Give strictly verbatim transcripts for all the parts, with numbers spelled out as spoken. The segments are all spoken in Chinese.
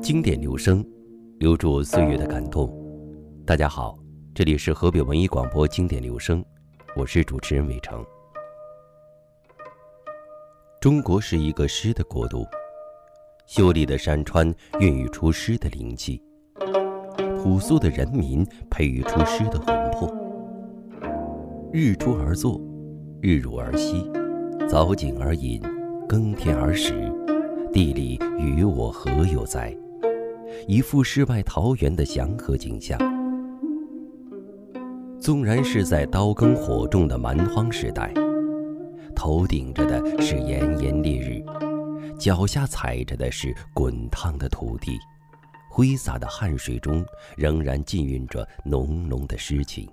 经典留声，留住岁月的感动。大家好，这里是河北文艺广播经典留声，我是主持人伟成。中国是一个诗的国度，秀丽的山川孕育出诗的灵气，朴素的人民培育出诗的魂魄。日出而作，日入而息，早景而饮，耕田而食，地里与我何有哉？一副世外桃源的祥和景象。纵然是在刀耕火种的蛮荒时代，头顶着的是炎炎烈日，脚下踩着的是滚烫的土地，挥洒的汗水中仍然浸蕴着浓浓的诗情。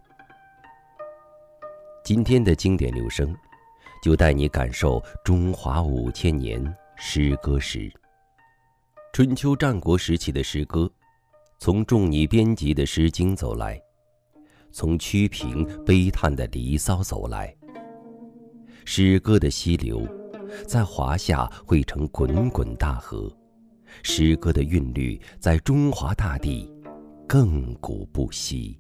今天的经典留声，就带你感受中华五千年诗歌史。春秋战国时期的诗歌，从仲尼编辑的《诗经》走来，从屈平悲叹的《离骚》走来。诗歌的溪流，在华夏汇成滚滚大河，诗歌的韵律在中华大地亘古不息。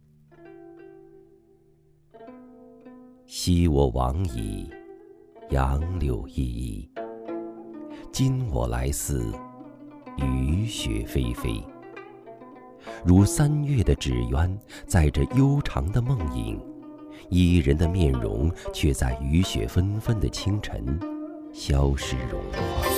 昔我往矣，杨柳依依，今我来思，雨雪霏霏。如三月的纸鸢，载着悠长的梦影，伊人的面容却在雨雪纷纷的清晨消失融化。